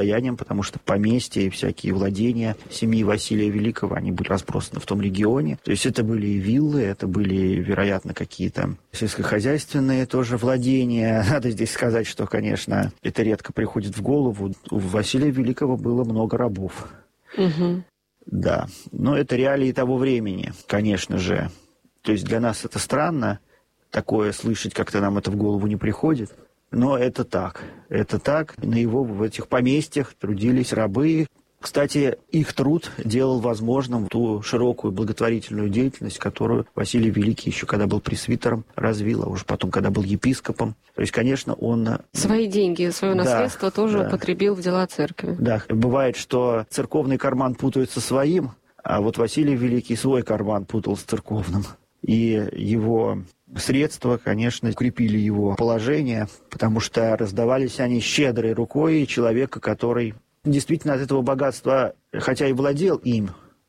состоянием, потому что поместья и всякие владения семьи Василия Великого, они были разбросаны в том регионе. То есть это были и виллы, это были, вероятно, какие-то сельскохозяйственные тоже владения. Надо здесь сказать, что, конечно, это редко приходит в голову. У Василия Великого было много рабов. Угу. Да, но это реалии того времени, конечно же. То есть для нас это странно, такое слышать, как-то нам это в голову не приходит. Но это так. Это так. На его в этих поместьях трудились рабы. Кстати, их труд делал возможным ту широкую благотворительную деятельность, которую Василий Великий еще когда был пресвитером развил, а уже потом, когда был епископом. То есть, конечно, он... Свои деньги, свое наследство тоже употребил в дела церкви. Да, бывает, что церковный карман путают со своим, а вот Василий Великий свой карман путал с церковным. И его средства, конечно, укрепили его положение, потому что раздавались они щедрой рукой человека, который действительно от этого богатства, хотя и владел им,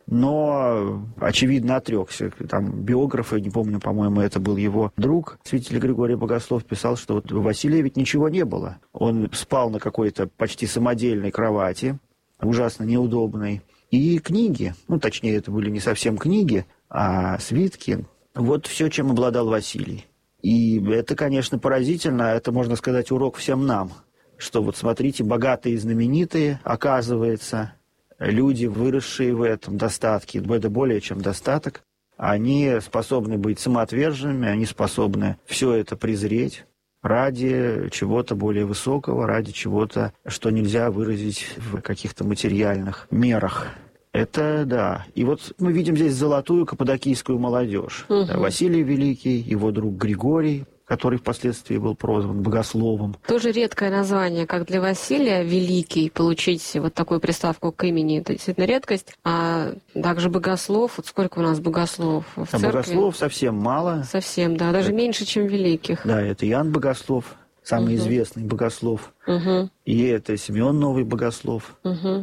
но, очевидно, отрекся. Там биографы, не помню, по-моему, это был его друг, святитель Григорий Богослов, писал, что вот у Василия ведь ничего не было. Он спал на какой-то почти самодельной кровати, ужасно неудобной, и книги, точнее, это были не совсем книги, а свитки. Вот все, чем обладал Василий. И это, конечно, поразительно, это, можно сказать, урок всем нам, что вот смотрите, богатые и знаменитые, оказывается, люди, выросшие в этом достатке, это более чем достаток, они способны быть самоотверженными, они способны все это презреть ради чего-то более высокого, ради чего-то, что нельзя выразить в каких-то материальных мерах. Это да. И вот мы видим здесь золотую каппадокийскую молодежь. Угу. Василий Великий, его друг Григорий, который впоследствии был прозван Богословом. Тоже редкое название, как для Василия Великий, получить вот такую приставку к имени. Это действительно редкость. А также Богослов. Вот сколько у нас богословов в церкви? Богословов совсем мало. Совсем, да. Даже меньше, чем великих. Да, это Иоанн Богослов, самый известный богослов. И это Симеон Новый Богослов.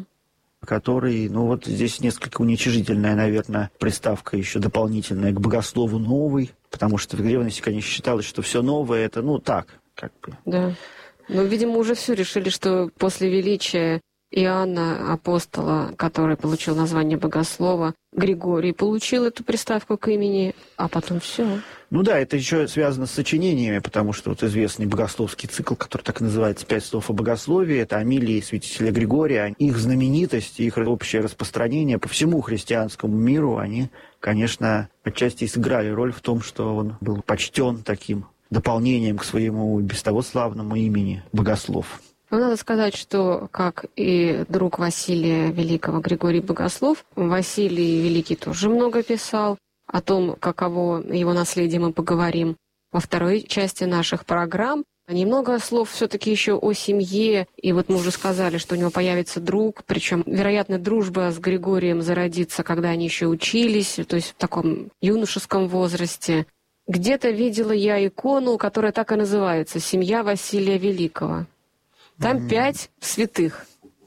Который, вот здесь несколько уничижительная, наверное, приставка еще дополнительная к Богослову Новый, потому что в древности, конечно, считалось, что все новое, это, так, как бы. Да. Видимо, уже все решили, что после величия Иоанна Апостола, который получил название Богослова, Григорий получил эту приставку к имени, а потом все. Да, это еще связано с сочинениями, потому что вот известный богословский цикл, который так и называется «Пять слов о богословии», это Амилии святителя Григория. Их знаменитость, их общее распространение по всему христианскому миру, они, конечно, отчасти и сыграли роль в том, что он был почтен таким дополнением к своему без того славному имени Богослов. Надо сказать, что, как и друг Василия Великого Григорий Богослов, Василий Великий тоже много писал. О том, каково его наследие, мы поговорим во второй части наших программ. Немного слов все-таки еще о семье. И вот мы уже сказали, что у него появится друг, причем, вероятно, дружба с Григорием зародится, когда они еще учились, то есть в таком юношеском возрасте. Где-то видела я икону, которая так и называется «Семья Василия Великого». Там 5 святых.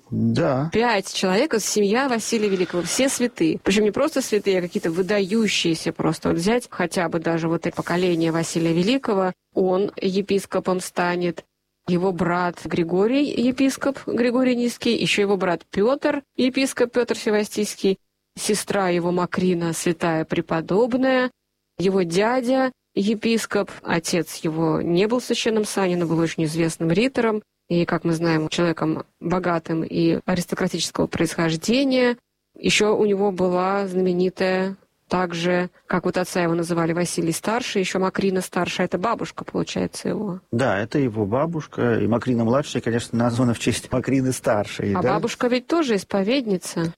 Да. 5 человек, семья Василия Великого, все святые. Причем не просто святые, а какие-то выдающиеся просто. Вот взять хотя бы даже вот это поколение Василия Великого, он епископом станет, его брат Григорий, епископ Григорий Низкий, еще его брат Петр, епископ Петр Севастийский, сестра его Макрина, святая преподобная, его дядя, епископ, отец его не был священным сане, но был очень известным ритором. И, как мы знаем, человеком богатым и аристократического происхождения. Еще у него была знаменитая, также, как вот отца его называли, Василий Старший, еще Макрина Старшая, это бабушка, получается, его. Да, это его бабушка, и Макрина Младшая, конечно, названа в честь Макрины Старшей. А да? Бабушка ведь тоже исповедница.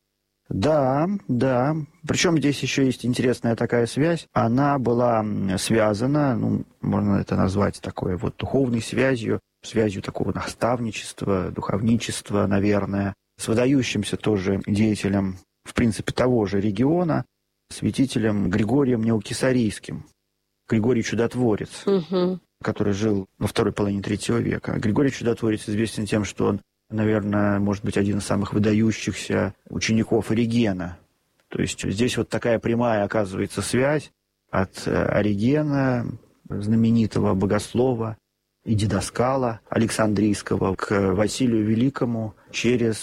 Да, да. Причем здесь еще есть интересная такая связь. Она была связана, можно это назвать такой вот духовной связью такого наставничества, духовничества, наверное, с выдающимся тоже деятелем, в принципе, того же региона, святителем Григорием Неокесарийским, Григорий Чудотворец, который жил во второй половине III века. Григорий Чудотворец известен тем, что он, наверное, может быть один из самых выдающихся учеников Оригена. То есть здесь вот такая прямая, оказывается, связь от Оригена, знаменитого богослова, и дидаскала Александрийского к Василию Великому через